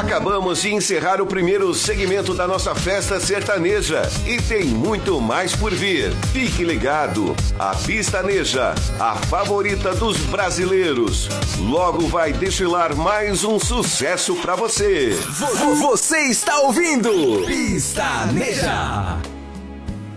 Acabamos de encerrar o primeiro segmento da nossa festa sertaneja e tem muito mais por vir. Fique ligado, a Pistaneja, a favorita dos brasileiros, logo vai desfilar mais um sucesso pra você. Você está ouvindo Pistaneja.